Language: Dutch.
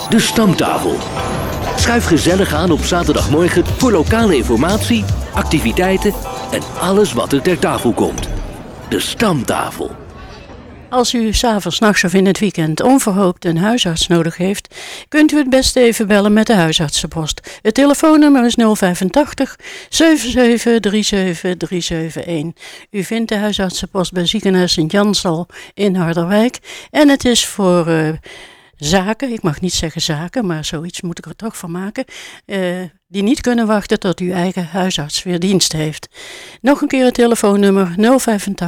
De Stamtafel. Schuif gezellig aan op zaterdagmorgen voor lokale informatie, activiteiten en alles wat er ter tafel komt. De Stamtafel. Als u 's avonds, 's nachts of in het weekend onverhoopt een huisarts nodig heeft, kunt u het beste even bellen met de huisartsenpost. Het telefoonnummer is 085 7737 371. U vindt de huisartsenpost bij ziekenhuis Sint-Jansdal in Harderwijk. En het is voor zaken, ik mag niet zeggen zaken, maar zoiets moet ik er toch van maken, die niet kunnen wachten tot uw eigen huisarts weer dienst heeft. Nog een keer het telefoonnummer 085